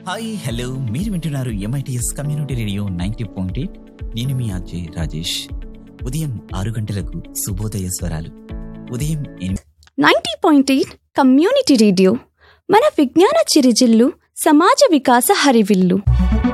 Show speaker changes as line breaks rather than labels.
Hi hello, మీరు వింటున్నారు MITS community radio 90.8. నేను మీ అజయ్ రాజేష్. ఉదయం 6 గంటలకు శుభోదయ స్వరాలు, ఉదయం
90.8 కమ్యూనిటీ రేడియో మన విజ్ఞాన చిరుజిల్లు, సమాజ వికాస హరివిల్లు.